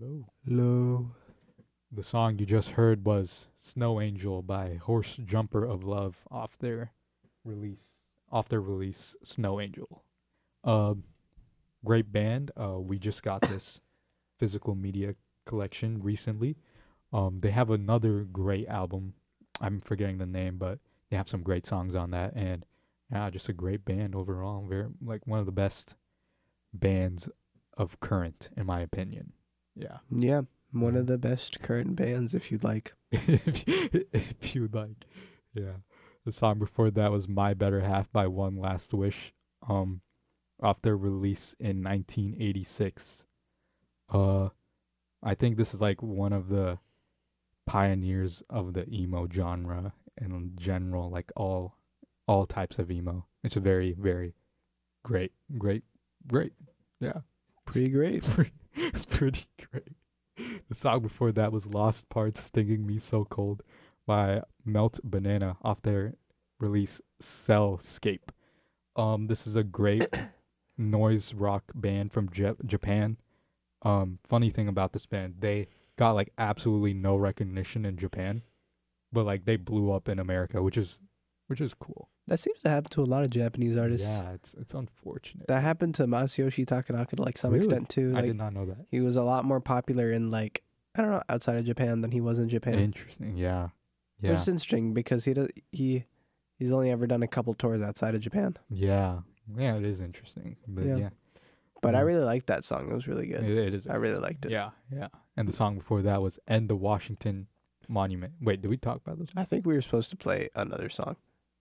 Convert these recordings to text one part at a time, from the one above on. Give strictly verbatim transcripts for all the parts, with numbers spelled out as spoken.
Hello. Hello. The song you just heard was Snow Angel by Horse Jumper of Love off their release off their release Snow Angel. Uh great band. Uh we just got this physical media collection recently. Um they have another great album. I'm forgetting the name, but they have some great songs on that, and yeah, just a great band overall. Very like one of the best bands of current in my opinion. Yeah. Yeah, one Yeah. of the best current bands, if you'd like. if, you, if you like, yeah. The song before that was "My Better Half" by One Last Wish, um, off their release in nineteen eighty-six. Uh, I think this is like one of the pioneers of the emo genre in general, like all all types of emo. It's a very very great, great, great. Yeah, Pretty great. pretty, pretty great. The song before that was Lost Parts Stinging Me So Cold by Melt Banana off their release Cellscape. Um, this is a great noise rock band from J- Japan. Um, funny thing about this band, they got like absolutely no recognition in Japan, but like they blew up in America, which is which is cool. That seems to happen to a lot of Japanese artists. Yeah, it's it's unfortunate. That happened to Masayoshi Takanaka to like some Really? extent too. I Like did not know that. he was a lot more popular in like I don't know outside of Japan than he was in Japan. Interesting. Yeah. Yeah. Which is interesting because he does he he's only ever done a couple tours outside of Japan. Yeah. Yeah, it is interesting. But yeah. Yeah. But I Mm. really liked that song. It was really good. It, it is. I really liked it. Yeah, yeah. And the song before that was End the Washington Monument. Wait, did we talk about this? I think we were supposed to play another song.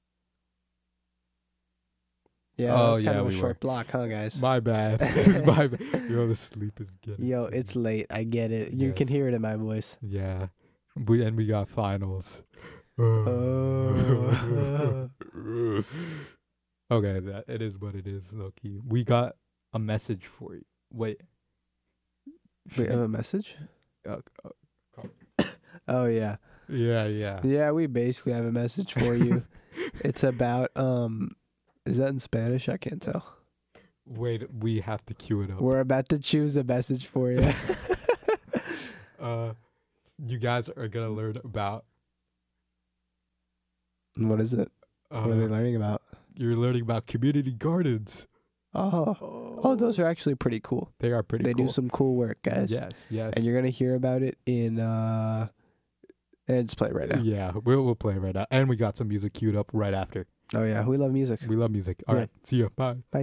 Yeah, Oh, that was kind yeah, of a we short were. block, huh, guys? My bad. My bad. Yo, the sleep is getting Yo, to it's me. late. I get it. You can Yes. hear it in my voice. Yeah. We and we got finals. Oh. Okay, that it is what it is, Loki. We got a message for you. Wait. We have a message? Uh, uh, Oh, yeah. yeah, yeah. Yeah, we basically have a message for you. It's about, um, is that in Spanish? I can't tell. Wait, we have to cue it up. We're about to choose a message for you. uh, you guys are gonna learn about. What is it? Uh, What are they learning about? You're learning about community gardens. Oh, oh, those are actually pretty cool. They are pretty They cool. do some cool work, guys. Yes, yes. And you're going to hear about it in, uh, and just play it right now. Yeah, we'll, we'll play right now. And we got some music queued up right after. Oh, yeah. We love music. We love music. All Yeah. right. See ya. Bye. Bye.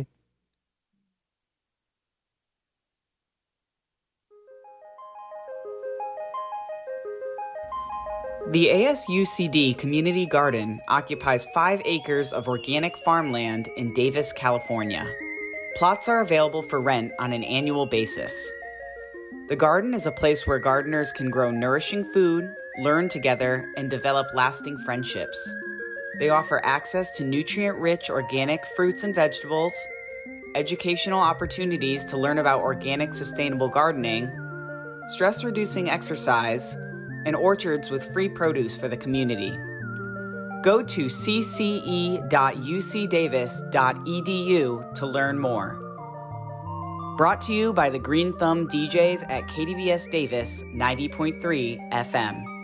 The A S U C D Community Garden occupies five acres of organic farmland in Davis, California. Plots are available for rent on an annual basis. The garden is a place where gardeners can grow nourishing food, learn together, and develop lasting friendships. They offer access to nutrient-rich organic fruits and vegetables, educational opportunities to learn about organic sustainable gardening, stress-reducing exercise, and orchards with free produce for the community. Go to c c e dot u c davis dot e d u to learn more. Brought to you by the Green Thumb D Js at K D V S Davis ninety point three F M.